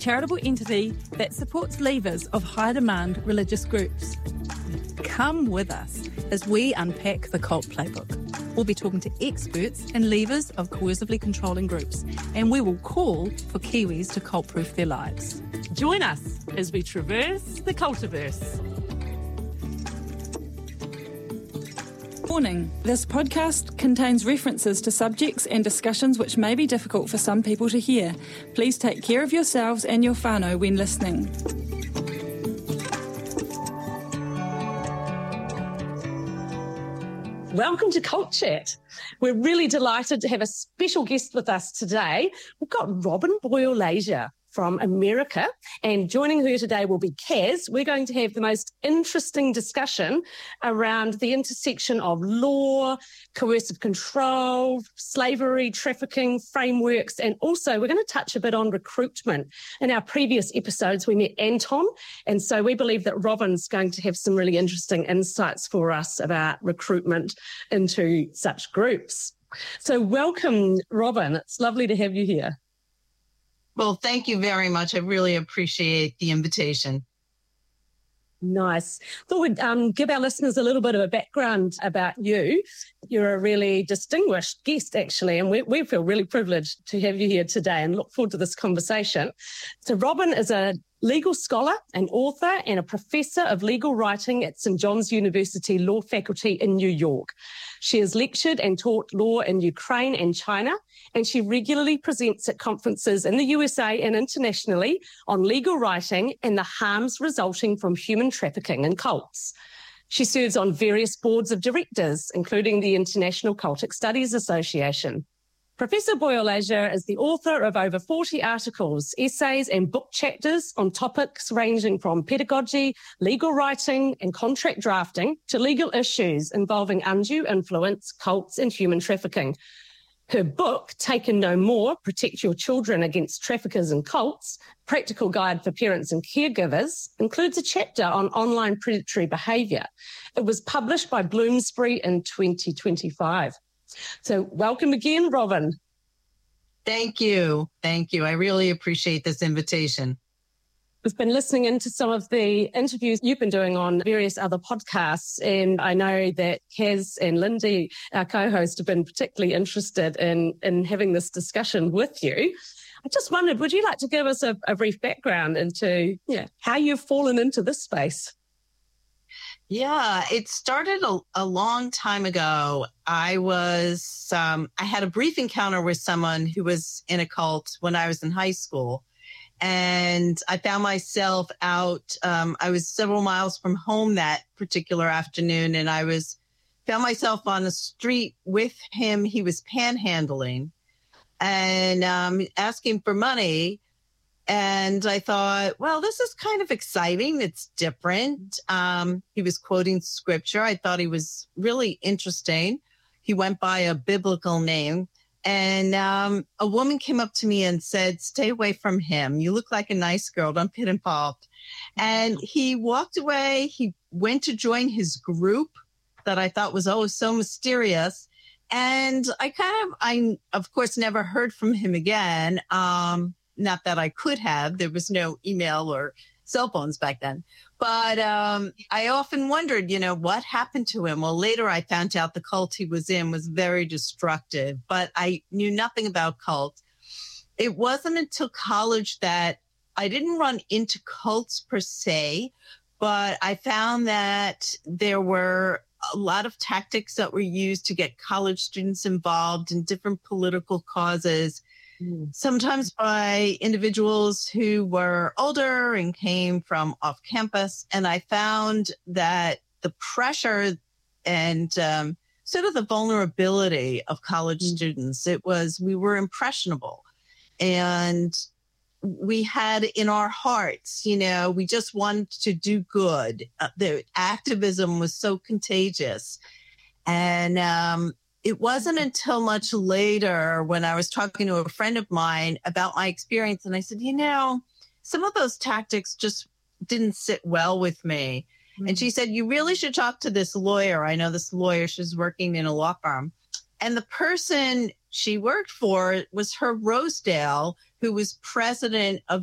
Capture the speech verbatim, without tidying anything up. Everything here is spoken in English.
charitable entity that supports leavers of high-demand religious groups. Come with us as we unpack the cult playbook. We'll be talking to experts and leavers of coercively controlling groups, and we will call for Kiwis to cult-proof their lives. Join us as we traverse the cultiverse. Warning, this podcast contains references to subjects and discussions which may be difficult for some people to hear. Please take care of yourselves and your whānau when listening. Welcome to Cult Chat. We're really delighted to have a special guest with us today. We've got Robin Boyle-Leisure from America, and joining her today will be Kaz. We're going to have the most interesting discussion around the intersection of law, coercive control, slavery, trafficking, frameworks, and also we're going to touch a bit on recruitment. In our previous episodes, we met Anton, and so we believe that Robin's going to have some really interesting insights for us about recruitment into such groups. So welcome, Robin. It's lovely to have you here. Well, thank you very much. I really appreciate the invitation. Nice. Thought we'd um, give our listeners a little bit of a background about you. You're a really distinguished guest, actually, and we, we feel really privileged to have you here today and look forward to this conversation. So Robin is a legal scholar, an author, and a professor of legal writing at Saint John's University Law Faculty in New York. She has lectured and taught law in Ukraine and China, and she regularly presents at conferences in the U S A and internationally on legal writing and the harms resulting from human trafficking and cults. She serves on various boards of directors, including the International Cultic Studies Association. Professor Boyle-Leisure is the author of over forty articles, essays and book chapters on topics ranging from pedagogy, legal writing and contract drafting to legal issues involving undue influence, cults and human trafficking. Her book, Taken No More, Protect Your Children Against Traffickers and Cults, Practical Guide for Parents and Caregivers, includes a chapter on online predatory behaviour. It was published by Bloomsbury in twenty twenty-five. So welcome again, Robin. Thank you. Thank you. I really appreciate this invitation. We've been listening into some of the interviews you've been doing on various other podcasts, and I know that Kaz and Lindy, our co-host, have been particularly interested in, in having this discussion with you. I just wondered, would you like to give us a, a brief background into yeah, how you've fallen into this space? Yeah, it started a, a long time ago. I was, um, I had a brief encounter with someone who was in a cult when I was in high school. And I found myself out, um, I was several miles from home that particular afternoon, and I was, found myself on the street with him. He was panhandling and um, asking for money. And I thought, well, this is kind of exciting. It's different. Um, he was quoting scripture. I thought he was really interesting. He went by a biblical name. And um, a woman came up to me and said, stay away from him. You look like a nice girl. Don't get involved. And he walked away. He went to join his group that I thought was, oh, so mysterious. And I kind of, I, of course, never heard from him again. Um, Not that I could have. There was no email or cell phones back then. But um, I often wondered, you know, what happened to him? Well, later I found out the cult he was in was very destructive, but I knew nothing about cults. It wasn't until college that I didn't run into cults per se, but I found that there were a lot of tactics that were used to get college students involved in different political causes, sometimes by individuals who were older and came from off campus. And I found that the pressure and um, sort of the vulnerability of college mm. students, it was, we were impressionable. And we had in our hearts, you know, we just wanted to do good. Uh, the activism was so contagious. And um, it wasn't until much later when I was talking to a friend of mine about my experience. And I said, you know, some of those tactics just didn't sit well with me. Mm-hmm. And she said, you really should talk to this lawyer. I know this lawyer. She's working in a law firm. And the person she worked for was Herb Rosedale, who was president of